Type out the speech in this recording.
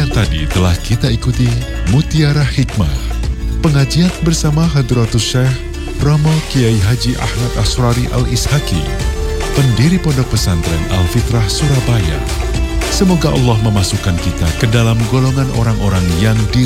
Yang tadi telah kita ikuti Mutiara Hikmah, pengajian bersama Hadratus Syekh Romo Kiai Haji Ahmad Asrari Al-Ishaki, pendiri Pondok Pesantren Al-Fitrah Surabaya. Semoga Allah memasukkan kita ke dalam golongan orang-orang yang